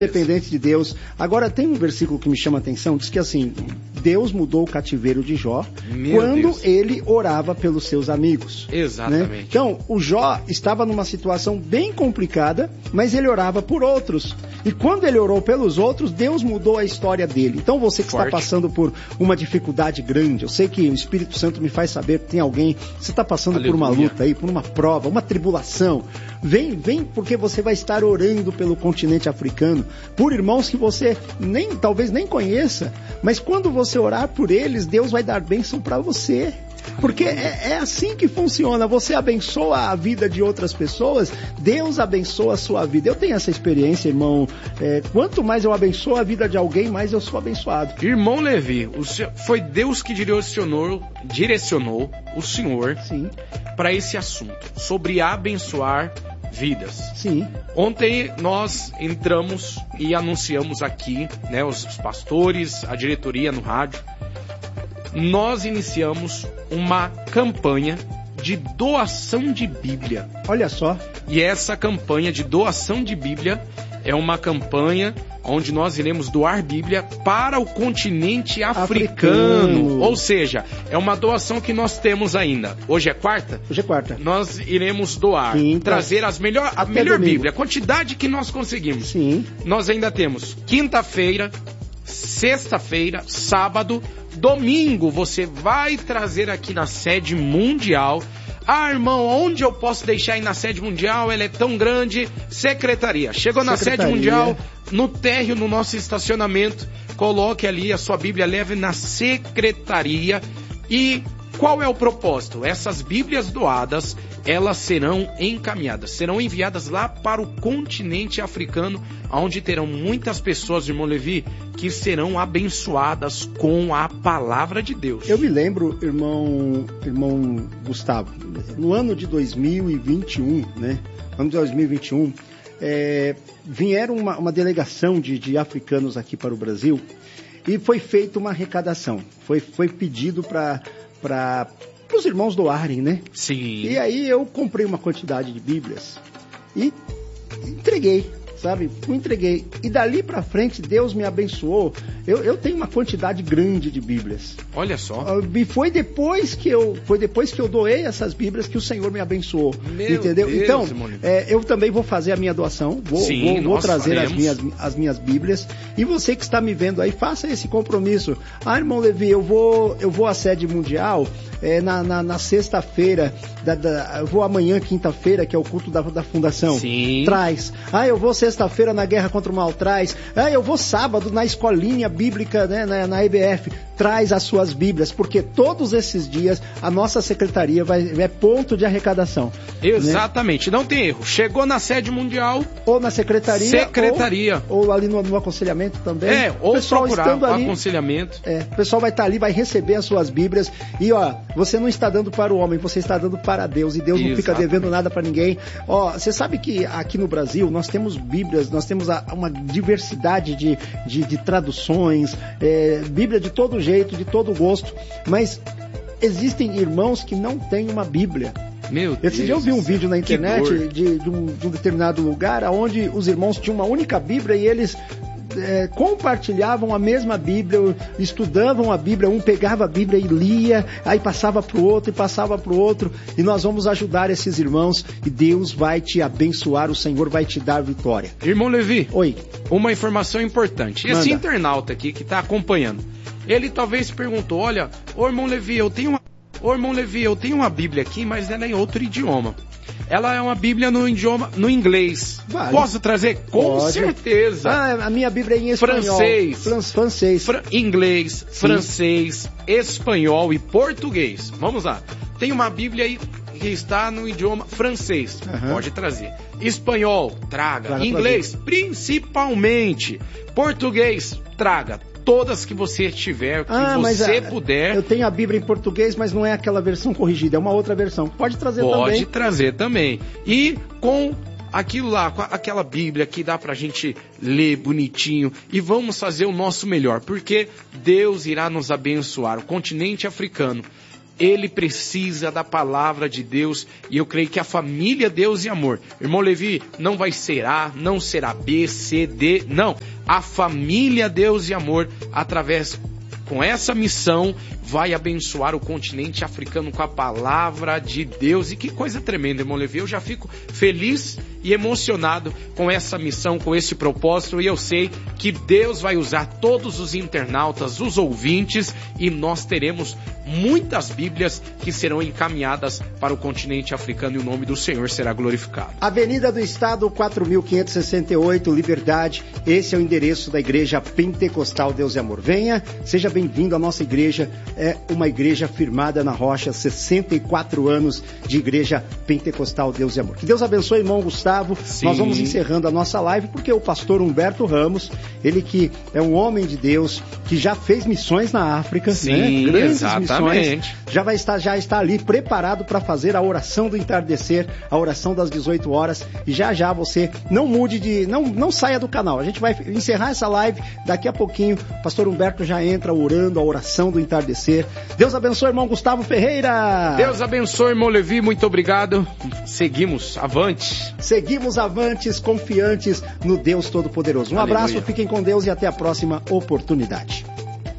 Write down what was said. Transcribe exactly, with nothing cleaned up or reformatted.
Dependente de Deus. Agora, tem um versículo que me chama a atenção, diz que assim, Deus mudou o cativeiro de Jó Meu quando Deus. ele orava pelos seus amigos. Exatamente. Né? Então, o Jó estava numa situação bem complicada, mas ele orava por outros. E quando ele orou pelos outros, Deus mudou a história dele. Então, você que Forte. está passando por uma dificuldade grande, eu sei que o Espírito Santo me faz saber que tem alguém, você está passando Aleluia. por uma luta aí, por uma prova, uma tribulação. Vem, vem porque você vai estar orando pelo continente africano, por irmãos que você nem, talvez nem conheça, mas quando você orar por eles, Deus vai dar bênção para você. Porque é, é assim que funciona. Você abençoa a vida de outras pessoas, Deus abençoa a sua vida. Eu tenho essa experiência, irmão. É, quanto mais eu abençoo a vida de alguém, mais eu sou abençoado. Irmão Levi, o senhor, foi Deus que direcionou, direcionou o senhor para esse assunto, sobre abençoar vidas. Sim. Ontem nós entramos e anunciamos aqui, né, os pastores, a diretoria no rádio, nós iniciamos uma campanha de doação de Bíblia. Olha só. E essa campanha de doação de Bíblia é uma campanha onde nós iremos doar Bíblia para o continente africano. africano. Ou seja, é uma doação que nós temos ainda. Hoje é quarta? Hoje é quarta. Nós iremos doar, Sim, trazer as melhor, a melhor domingo. Bíblia, a quantidade que nós conseguimos. Sim. Nós ainda temos quinta-feira, sexta-feira, sábado, domingo. Você vai trazer aqui na sede mundial. Ah, irmão, onde eu posso deixar aí na sede mundial? Ela é tão grande. Secretaria. Chegou na Secretaria. sede mundial, no térreo, no nosso estacionamento. Coloque ali a sua Bíblia, leve na secretaria. E qual é o propósito? Essas Bíblias doadas, elas serão encaminhadas, serão enviadas lá para o continente africano, onde terão muitas pessoas, irmão Levi, que serão abençoadas com a palavra de Deus. Eu me lembro, irmão, irmão Gustavo, no ano de dois mil e vinte e um, né? Ano de dois mil e vinte e um, é, vieram uma, uma delegação de, de africanos aqui para o Brasil e foi feita uma arrecadação. Foi, foi pedido para para os irmãos doarem, né? Sim. E aí eu comprei uma quantidade de Bíblias e entreguei, sabe? Eu entreguei. E dali para frente Deus me abençoou. Eu, eu tenho uma quantidade grande de Bíblias. Olha só. E foi depois que eu, foi depois que eu doei essas Bíblias que o Senhor me abençoou. Meu entendeu? Deus, então, é, eu também vou fazer a minha doação. Vou, Sim, vou, vou trazer as minhas, faremos. as minhas Bíblias. E você que está me vendo aí, faça esse compromisso. Ah, irmão Levi, eu vou, eu vou à sede mundial é, na, na, na sexta-feira. Da, da, eu vou amanhã, quinta-feira, que é o culto da, da fundação. Sim. Traz. Ah, eu vou sexta-feira na guerra contra o mal. Traz. Ah, eu vou sábado na escolinha bíblica, né, na, na I B F. Traz as suas Bíblias, porque todos esses dias a nossa secretaria vai, é ponto de arrecadação. Exatamente, né? Não tem erro. Chegou na sede mundial, ou na secretaria, secretaria. Ou, ou ali no, no aconselhamento também. É, ou pessoal procurar o ali, aconselhamento. É, o pessoal vai estar ali, vai receber as suas Bíblias. E ó, você não está dando para o homem, você está dando para Deus. E Deus não Exatamente. fica devendo nada para ninguém. Ó, você sabe que aqui no Brasil nós temos Bíblias, nós temos a, uma diversidade de, de, de traduções, é, Bíblia de todo jeito, de todo gosto, mas existem irmãos que não têm uma Bíblia. Meu Esse Deus, dia eu vi um vídeo na internet de, de, um, de um determinado lugar onde os irmãos tinham uma única Bíblia e eles é, compartilhavam a mesma Bíblia, estudavam a Bíblia, um pegava a Bíblia e lia, aí passava para o outro e passava para o outro, e nós vamos ajudar esses irmãos e Deus vai te abençoar, o Senhor vai te dar vitória. Irmão Levi, Oi. Uma informação importante. Manda. Esse internauta aqui que está acompanhando, ele talvez perguntou, olha, ô irmão Levi, eu tenho uma, ô irmão Levi, eu tenho uma Bíblia aqui, mas ela é em outro idioma. Ela é uma Bíblia no idioma, no inglês. Vale. Posso trazer? Com Pode. certeza. Ah, a minha Bíblia é em espanhol. Francês. Fran- francês. Fra- inglês, Sim. francês, espanhol e português. Vamos lá. Tem uma Bíblia aí que está no idioma francês. Uhum. Pode trazer. Espanhol, traga. Traga Inglês, principalmente. Português, traga. Todas que você tiver, que Ah, mas você a- puder. Eu tenho a Bíblia em português, mas não é aquela versão corrigida, é uma outra versão. Pode trazer Pode também. trazer também. E com aquilo lá, com aquela Bíblia que dá pra gente ler bonitinho, e vamos fazer o nosso melhor, porque Deus irá nos abençoar. O continente africano ele precisa da palavra de Deus, e eu creio que a família Deus e Amor, irmão Levi, não vai ser A, não será B, C, D, não, a família Deus e Amor, através, com essa missão, vai abençoar o continente africano com a palavra de Deus. E que coisa tremenda, irmão Levi. Eu já fico feliz e emocionado com essa missão, com esse propósito. E eu sei que Deus vai usar todos os internautas, os ouvintes, e nós teremos muitas Bíblias que serão encaminhadas para o continente africano, e o nome do Senhor será glorificado. Avenida do Estado, quatro mil quinhentos e sessenta e oito, Liberdade. Esse é o endereço da Igreja Pentecostal Deus e Amor. Venha, seja bem-vindo à nossa igreja. É uma igreja firmada na rocha, sessenta e quatro anos de Igreja Pentecostal Deus e Amor. Que Deus abençoe, irmão Gustavo. Sim. Nós vamos encerrando a nossa live, porque o pastor Humberto Ramos, ele que é um homem de Deus, que já fez missões na África, Sim, né? Grandes exatamente. missões, já vai estar, já está ali preparado para fazer a oração do entardecer, a oração das dezoito horas, e já já você não mude de, não, não saia do canal. A gente vai encerrar essa live, daqui a pouquinho o pastor Humberto já entra orando a oração do entardecer. Deus abençoe, irmão Gustavo Ferreira. Deus abençoe, irmão Levi, muito obrigado. Seguimos avante. Seguimos avantes, confiantes no Deus Todo-Poderoso. Um Aleluia. Abraço, fiquem com Deus e até a próxima oportunidade.